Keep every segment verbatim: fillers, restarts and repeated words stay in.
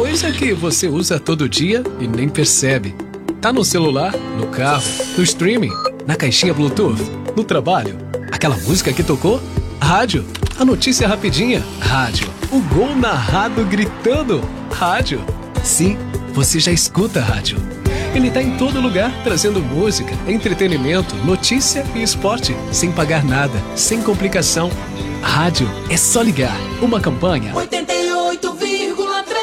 coisa que você usa todo dia e nem percebe. Tá no celular, no carro, no streaming, na caixinha Bluetooth, no trabalho. Aquela música que tocou? Rádio. A notícia rapidinha? Rádio. O gol narrado gritando? Rádio. Sim, você já escuta rádio. Ele tá em todo lugar, trazendo música, entretenimento, notícia e esporte, sem pagar nada, sem complicação. Rádio é só ligar. Uma campanha oitenta e oito vírgula três.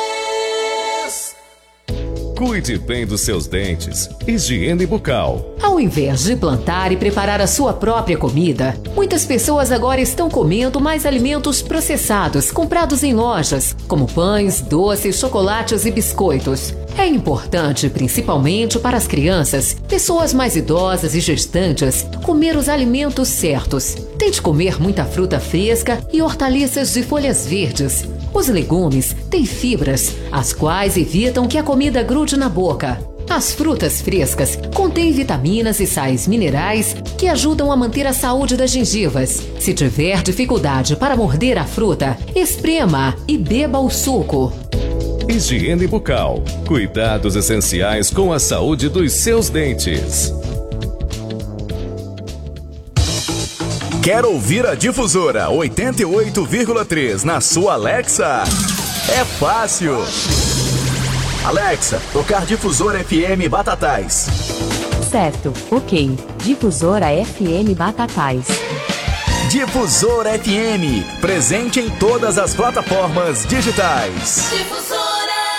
Cuide bem dos seus dentes. Higiene bucal. Ao invés de plantar e preparar a sua própria comida, muitas pessoas agora estão comendo mais alimentos processados, comprados em lojas, como pães, doces, chocolates e biscoitos. É importante, principalmente para as crianças, pessoas mais idosas e gestantes, comer os alimentos certos. Tente comer muita fruta fresca e hortaliças de folhas verdes. Os legumes têm fibras, as quais evitam que a comida grude na boca. As frutas frescas contêm vitaminas e sais minerais que ajudam a manter a saúde das gengivas. Se tiver dificuldade para morder a fruta, esprema e beba o suco. Higiene bucal. Cuidados essenciais com a saúde dos seus dentes. Quer ouvir a Difusora oitenta e oito vírgula três na sua Alexa? É fácil. Alexa, tocar Difusora F M Batatais. Certo, ok. Difusora F M Batatais. Difusora F M, presente em todas as plataformas digitais. Difusora.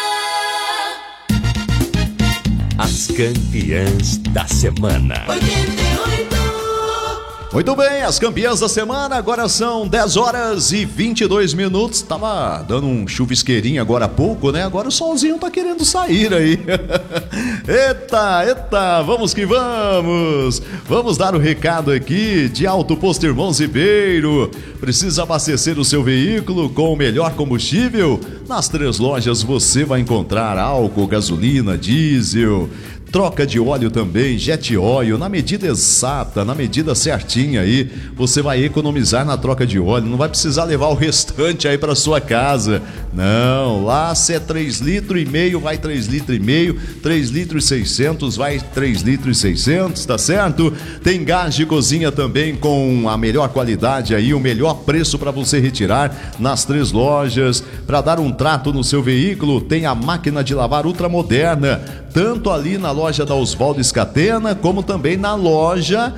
As campeãs da semana. oitenta e oito. Muito bem, as campeãs da semana, agora são dez horas e vinte e dois minutos. Tava dando um chuvisqueirinho agora há pouco, né? Agora o solzinho tá querendo sair aí. Eita, eita, vamos que vamos. Vamos dar o recado aqui de Auto Posto Irmãos Ribeiro. Precisa abastecer o seu veículo com o melhor combustível? Nas três lojas você vai encontrar álcool, gasolina, diesel, troca de óleo também, jet oil, na medida exata, na medida certinha aí, você vai economizar na troca de óleo, não vai precisar levar o restante aí para sua casa. Não, lá se é três litros e meio, vai três litros e meio, três litros e seiscentos, vai três litros e seiscentos, tá certo? Tem gás de cozinha também com a melhor qualidade aí, o melhor preço para você retirar nas três lojas. Para dar um trato no seu veículo, tem a máquina de lavar ultramoderna, tanto ali na loja da Oswaldo Scatena, como também na loja,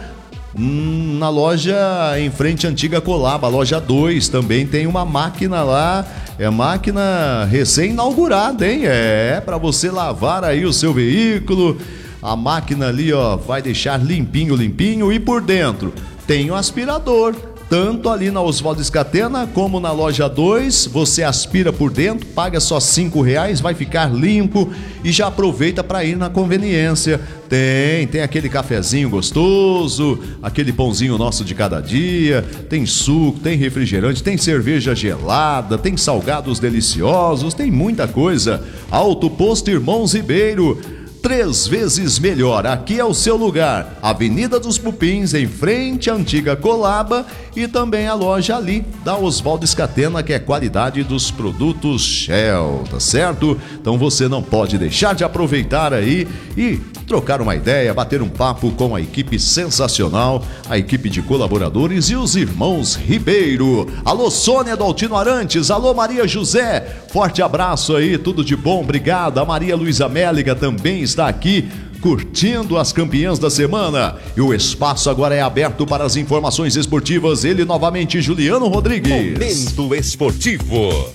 hum, na loja em frente à antiga Colaba, a loja dois, também tem uma máquina lá, é máquina recém-inaugurada, hein? É, para você lavar aí o seu veículo, a máquina ali, ó, vai deixar limpinho, limpinho, e por dentro tem o aspirador. Tanto ali na Oswaldo Scatena como na loja dois, você aspira por dentro, paga só cinco reais, vai ficar limpo e já aproveita para ir na conveniência. Tem, tem aquele cafezinho gostoso, aquele pãozinho nosso de cada dia, tem suco, tem refrigerante, tem cerveja gelada, tem salgados deliciosos, tem muita coisa. Auto Posto Irmãos Ribeiro. Três vezes melhor, aqui é o seu lugar. Avenida dos Pupins, em frente à antiga Colaba, e também a loja ali da Oswaldo Scatena, que é qualidade dos produtos Shell, tá certo? Então você não pode deixar de aproveitar aí e trocar uma ideia, bater um papo com a equipe sensacional, a equipe de colaboradores e os irmãos Ribeiro. Alô, Sônia do Altino Arantes, alô, Maria José, forte abraço aí, tudo de bom, obrigado. A Maria Luísa Méliga também está aqui curtindo as campeãs da semana. E o espaço agora é aberto para as informações esportivas. Ele novamente, Juliano Rodrigues. Momento Esportivo.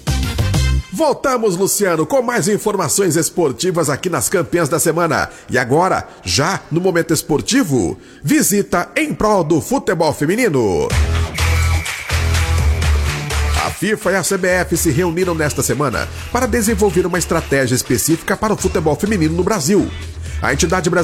Voltamos, Luciano, com mais informações esportivas aqui nas campeãs da semana. E agora, já no Momento Esportivo, visita em prol do futebol feminino. A FIFA e a C B F se reuniram nesta semana para desenvolver uma estratégia específica para o futebol feminino no Brasil. A entidade brasileira